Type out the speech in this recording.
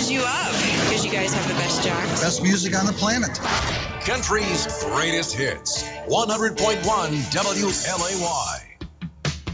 buzz you up because you guys have the best jocks. Best music on the planet. Country's greatest hits. 100.1 WLAY.